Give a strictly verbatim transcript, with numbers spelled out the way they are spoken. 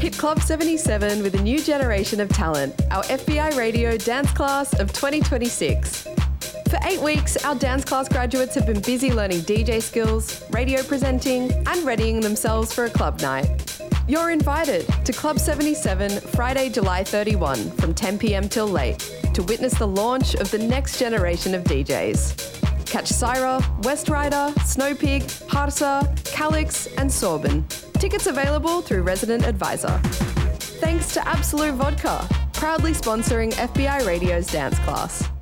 Hit Club seventy-seven with a new generation of talent, our F B I Radio Dance Class of twenty twenty-six. For eight weeks, our dance class graduates have been busy learning D J skills, radio presenting, and readying themselves for a club night. You're invited to Club seventy-seven Friday, July thirty-first from ten p m till late to witness the launch of the next generation of D Js. Catch Syra, West Rider, Snowpig, Harsa, Calix, and Sorben. Tickets available through Resident Advisor. Thanks to Absolute Vodka, proudly sponsoring F B I Radio's dance class.